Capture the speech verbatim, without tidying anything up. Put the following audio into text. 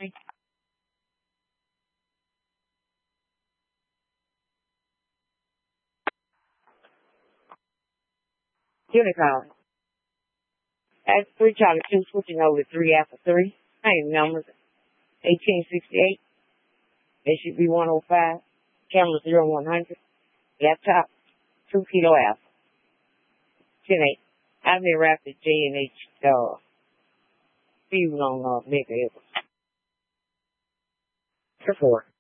Unit call. That's three Charlie two switching over to three Alpha three. Same numbers. eighteen sixty-eight. They should be one oh five. Camera zero one hundred. Laptop two Kilo Alpha. ten eight. I've been wrapped at J and H uh feud on uh Mega Evans. Report.